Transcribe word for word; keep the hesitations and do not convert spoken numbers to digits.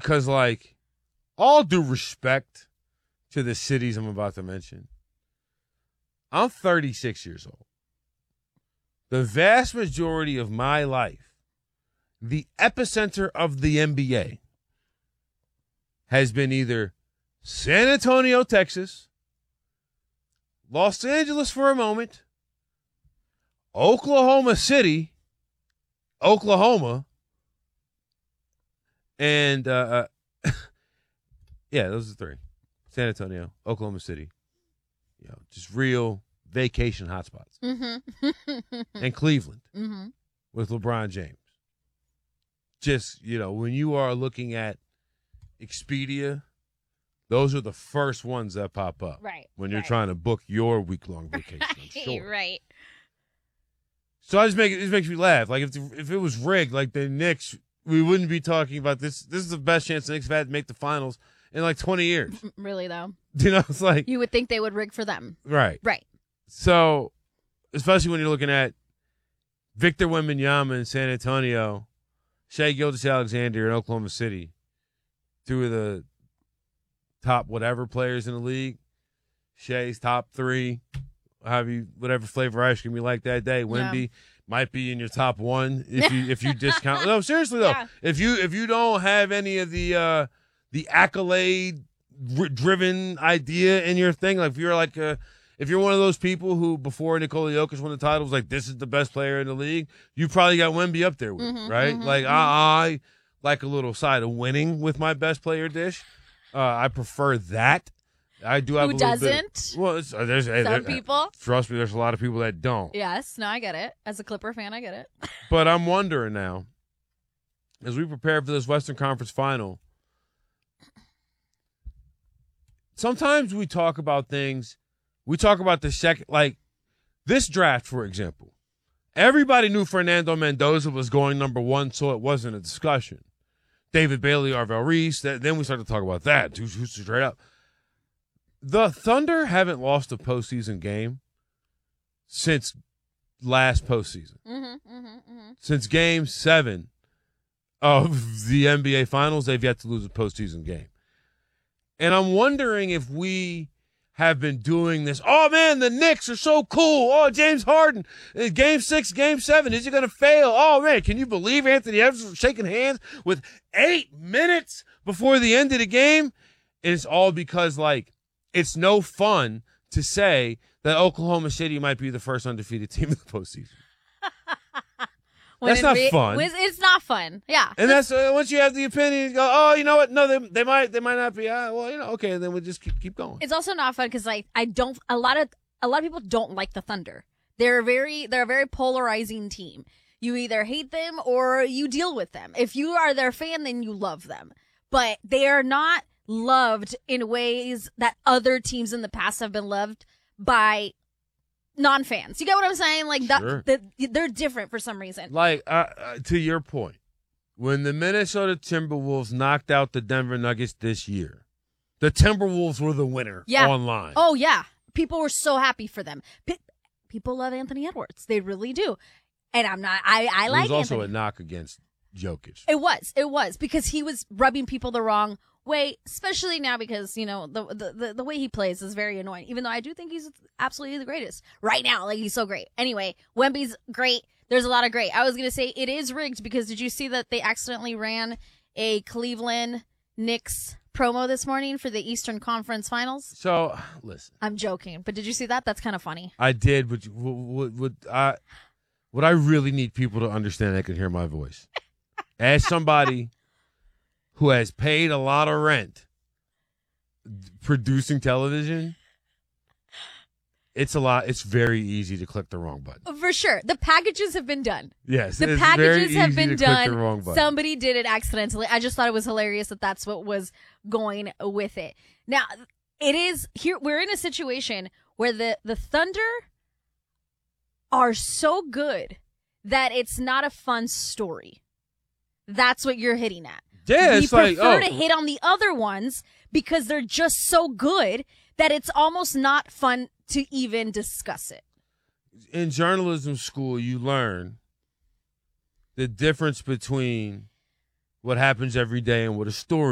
because, like, all due respect to the cities I'm about to mention, I'm thirty-six years old. The vast majority of my life, the epicenter of the N B A has been either San Antonio, Texas, Los Angeles for a moment, Oklahoma City, Oklahoma, and uh, uh, yeah, those are three. San Antonio, Oklahoma City, you know, just real vacation hotspots. Mm-hmm. And Cleveland mm-hmm. with LeBron James. Just, you know, when you are looking at Expedia, those are the first ones that pop up. Right. When you're right. trying to book your week-long vacation, I'm sure. Right. So I just make it, it makes me laugh. Like, if the, if it was rigged, like the Knicks, we wouldn't be talking about this. This is the best chance the Knicks have had to make the finals in like twenty years. Really, though? You know, it's like. You would think they would rig for them. Right. Right. So, especially when you're looking at Victor Wembanyama in San Antonio, Shai Gilgeous-Alexander in Oklahoma City, two of the top whatever players in the league. Shai's top three, have you whatever flavor ice cream you like that day. Wemby Yeah. might be in your top one if you if you discount. No, seriously though, Yeah. if you if you don't have any of the uh, the accolade driven idea in your thing, like if you're like a If you're one of those people who, before Nikola Jokic won the title, was like, this is the best player in the league, you probably got Wemby up there with mm-hmm, it, right? Mm-hmm, like, mm-hmm. I, I like a little side of winning with my best player dish. Uh, I prefer that. I do have Who a little doesn't? bit. Well, it's, uh, there's hey, Some there- people. Trust me, there's a lot of people that don't. Yes. No, I get it. As a Clipper fan, I get it. But I'm wondering now, as we prepare for this Western Conference final, sometimes we talk about things. We talk about the second, like this draft, for example. Everybody knew Fernando Mendoza was going number one, so it wasn't a discussion. David Bailey, Arvel Reese, that, then we started to talk about that. Who's, who's straight up. The Thunder haven't lost a postseason game since last postseason. Mm-hmm, mm-hmm, mm-hmm. Since game seven of the N B A Finals, they've yet to lose a postseason game. And I'm wondering if we have been doing this. Oh, man, the Knicks are so cool. Oh, James Harden, uh, game six, game seven, is he going to fail? Oh, man, can you believe Anthony Edwards was shaking hands with eight minutes before the end of the game? And it's all because, like, it's no fun to say that Oklahoma City might be the first undefeated team in the postseason. That's not re- fun. When it's not fun. Yeah. And that's uh, once you have the opinion, you go, oh, you know what? No, they they might they might not be. Uh, well, you know, okay, then we'll just keep keep going. It's also not fun because like I don't a lot of a lot of people don't like the Thunder. They're very they're a very polarizing team. You either hate them or you deal with them. If you are their fan, then you love them. But they are not loved in ways that other teams in the past have been loved by non-fans. You get what I'm saying? Like Sure. that, the, they're different for some reason. Like uh, uh, to your point, when the Minnesota Timberwolves knocked out the Denver Nuggets this year, the Timberwolves were the winner Yeah. online. Oh yeah, people were so happy for them. P- people love Anthony Edwards. They really do. And I'm not. I I it like was also Anthony. a knock against Jokic. It was. It was because he was rubbing people the wrong way, especially now because, you know, the, the the the way he plays is very annoying, even though I do think he's absolutely the greatest right now. Like, he's so great. Anyway, Wemby's great. There's a lot of great. I was going to say it is rigged because did you see that they accidentally ran a Cleveland Knicks promo this morning for the Eastern Conference Finals? So, listen. I'm joking, but did you see that? That's kind of funny. I did, but would, would, I, what I really need people to understand, they can hear my voice. As somebody who has paid a lot of rent producing television, it's a lot. It's very easy to click the wrong button. For sure. The packages have been done. Yes. The it's packages very have easy been to click the done. wrong button. Somebody did it accidentally. I just thought it was hilarious that that's what was going with it. Now, it is here. We're in a situation where the, the Thunder are so good that it's not a fun story. That's what you're hitting at. Yeah, we it's like, prefer oh. to hit on the other ones because they're just so good that it's almost not fun to even discuss it. In journalism school, you learn the difference between what happens every day and what a story